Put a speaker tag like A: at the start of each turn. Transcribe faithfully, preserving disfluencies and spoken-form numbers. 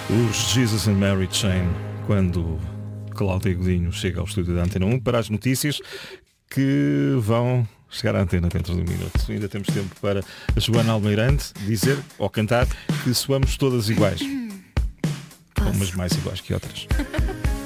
A: Os Jesus and Mary Chain, quando Cláudia Godinho chega ao estúdio da Antena um para as notícias que vão chegar à antena dentro de um minuto. Ainda temos tempo para a Joana Almeirante dizer ou cantar que soamos todas iguais. Umas mais iguais que outras.